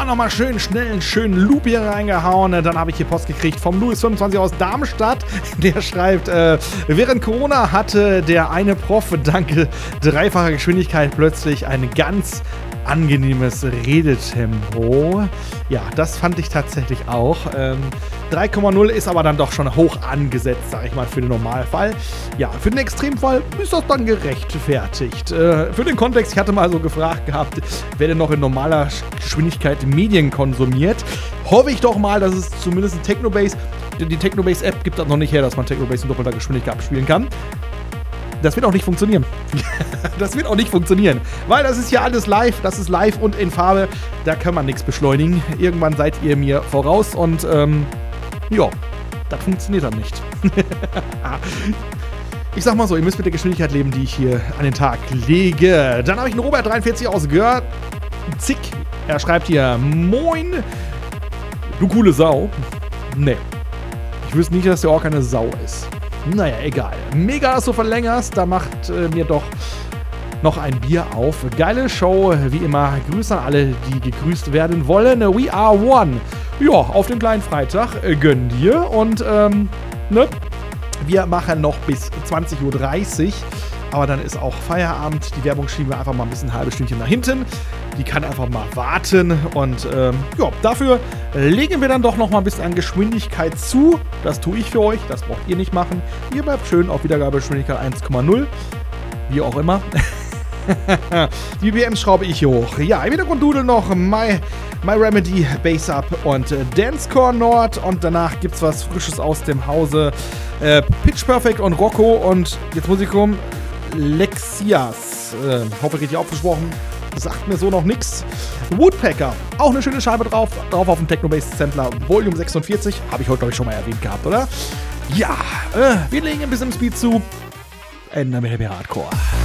nochmal schön schnell einen schönen Loop hier reingehauen. Dann habe ich hier Post gekriegt vom Louis25 aus Darmstadt. Der schreibt, während Corona hatte der eine Prof dank dreifacher Geschwindigkeit plötzlich ein ganz angenehmes Redetempo. Ja, das fand ich tatsächlich auch. 3,0 ist aber dann doch schon hoch angesetzt, sag ich mal, für den Normalfall. Ja, für den Extremfall ist das dann gerechtfertigt. Für den Kontext, ich hatte mal so gefragt gehabt, wer denn noch in normaler Geschwindigkeit Medien konsumiert. Hoffe ich doch mal, dass es zumindest ein Technobase, die Technobase-App gibt das noch nicht her, dass man Technobase in doppelter Geschwindigkeit abspielen kann. Das wird auch nicht funktionieren. Das wird auch nicht funktionieren. Weil das ist ja alles live. Das ist live und in Farbe. Da kann man nichts beschleunigen. Irgendwann seid ihr mir voraus und ja, das funktioniert dann nicht. Ich sag mal so, ihr müsst mit der Geschwindigkeit leben, die ich hier an den Tag lege. Dann habe ich einen Robert43 aus Görzick. Er schreibt hier, moin, du coole Sau. Nee, ich wüsste nicht, dass der Ork eine Sau ist. Naja, egal. Mega, dass du verlängerst. Da macht mir doch noch ein Bier auf. Geile Show, wie immer. Grüße an alle, die gegrüßt werden wollen. We are one. Ja, auf den kleinen Freitag. Gönn dir. Und, ne? Wir machen noch bis 20:30 Uhr. Aber dann ist auch Feierabend. Die Werbung schieben wir einfach mal ein bisschen ein halbes Stündchen nach hinten. Die kann einfach mal warten. Und ja, dafür legen wir dann doch noch mal ein bisschen an Geschwindigkeit zu. Das tue ich für euch. Das braucht ihr nicht machen. Ihr bleibt schön auf Wiedergabegeschwindigkeit 1,0. Wie auch immer. Die BMs schraube ich hier hoch. Ja, im Hintergrund dudeln noch My Remedy, Bass Up und Dancecore Nord. Und danach gibt's was Frisches aus dem Hause Pitch Perfect und Rocco. Und jetzt muss ich kommen. Lexias. Hoffe, richtig aufgesprochen. Sagt mir so noch nix. Woodpecker. Auch eine schöne Scheibe drauf. Drauf auf dem Technobase-Sampler Volume 46. Habe ich heute, glaube ich, schon mal erwähnt gehabt, oder? Ja, wir legen ein bisschen Speed zu. Ende mit der Hardcore.